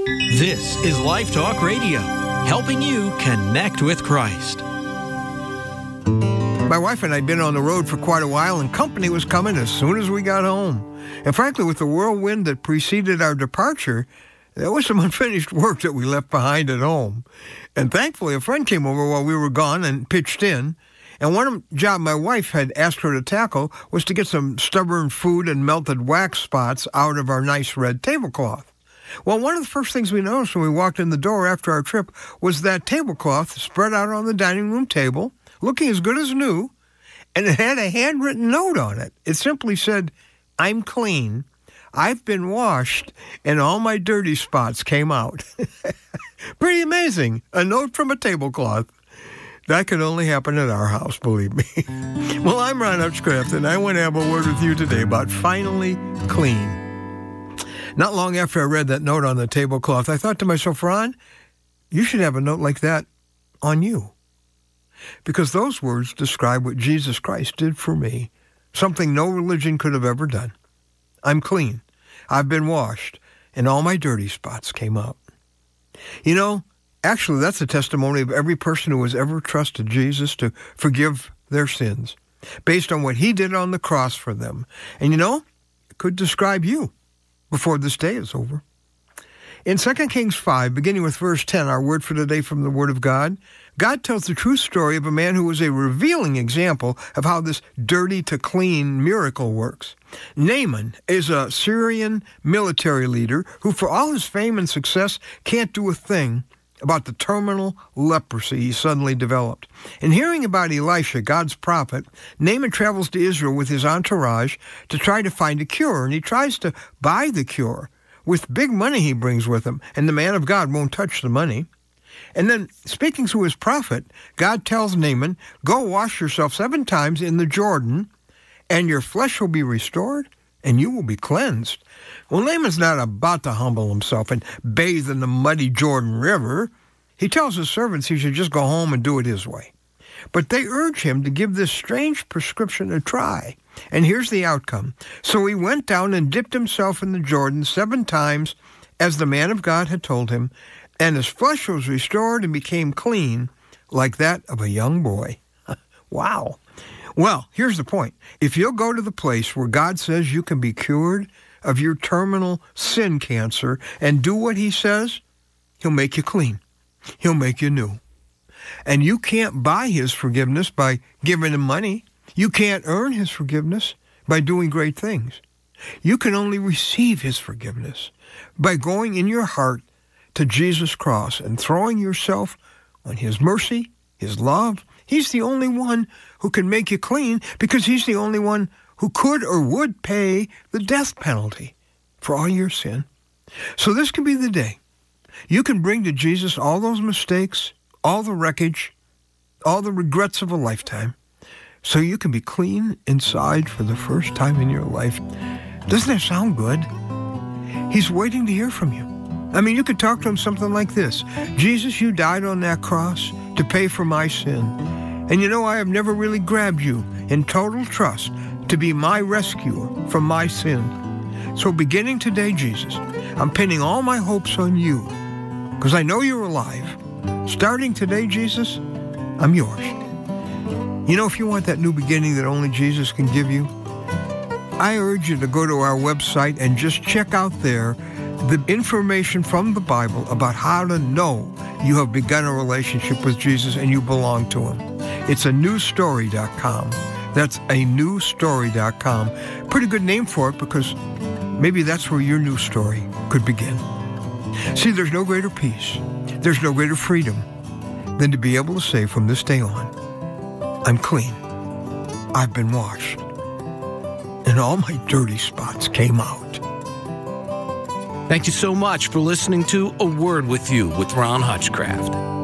This is Life Talk Radio, helping you connect with Christ. My wife and I had been on the road for quite a while, and company was coming as soon as we got home. And frankly, with the whirlwind that preceded our departure, there was some unfinished work that we left behind at home. And thankfully, a friend came over while we were gone and pitched in. And one job my wife had asked her to tackle was to get some stubborn food and melted wax spots out of our nice red tablecloth. Well, one of the first things we noticed when we walked in the door after our trip was that tablecloth spread out on the dining room table, looking as good as new, and it had a handwritten note on it. It simply said, "I'm clean, I've been washed, and all my dirty spots came out." Pretty amazing. A note from a tablecloth. That could only happen at our house, believe me. Well, I'm Ron Hutchcraft, and I want to have a word with you today about finally clean. Not long after I read that note on the tablecloth, I thought to myself, Ron, you should have a note like that on you. Because those words describe what Jesus Christ did for me, something no religion could have ever done. I'm clean. I've been washed, and all my dirty spots came out. You know, actually, that's a testimony of every person who has ever trusted Jesus to forgive their sins, based on what he did on the cross for them. And you know, it could describe you before this day is over. In 2 Kings 5, beginning with verse 10, our word for today from the Word of God, God tells the true story of a man who was a revealing example of how this dirty to clean miracle works. Naaman is a Syrian military leader who, for all his fame and success, can't do a thing about the terminal leprosy he suddenly developed. And hearing about Elisha, God's prophet, Naaman travels to Israel with his entourage to try to find a cure, and he tries to buy the cure with big money he brings with him, and the man of God won't touch the money. And then, speaking through his prophet, God tells Naaman, "Go wash yourself 7 times in the Jordan, and your flesh will be restored, and you will be cleansed." Well, Naaman's not about to humble himself and bathe in the muddy Jordan River. He tells his servants he should just go home and do it his way. But they urge him to give this strange prescription a try. And here's the outcome. So he went down and dipped himself in the Jordan 7 times, as the man of God had told him, and his flesh was restored and became clean, like that of a young boy. Wow. Well, here's the point. If you'll go to the place where God says you can be cured of your terminal sin cancer and do what he says, he'll make you clean. He'll make you new. And you can't buy his forgiveness by giving him money. You can't earn his forgiveness by doing great things. You can only receive his forgiveness by going in your heart to Jesus' cross and throwing yourself on his mercy, his love. He's the only one who can make you clean, because he's the only one who could or would pay the death penalty for all your sin. So this can be the day. You can bring to Jesus all those mistakes, all the wreckage, all the regrets of a lifetime, so you can be clean inside for the first time in your life. Doesn't that sound good? He's waiting to hear from you. I mean, you could talk to him something like this. "Jesus, you died on that cross to pay for my sin. And you know, I have never really grabbed you in total trust to be my rescuer from my sin. So beginning today, Jesus, I'm pinning all my hopes on you, because I know you're alive. Starting today, Jesus, I'm yours." You know, if you want that new beginning that only Jesus can give you, I urge you to go to our website and just check out there the information from the Bible about how to know you have begun a relationship with Jesus and you belong to him. It's anewstory.com. That's anewstory.com. Pretty good name for it, because maybe that's where your new story could begin. See, there's no greater peace, there's no greater freedom than to be able to say from this day on, I'm clean, I've been washed, and all my dirty spots came out. Thank you so much for listening to A Word with You with Ron Hutchcraft.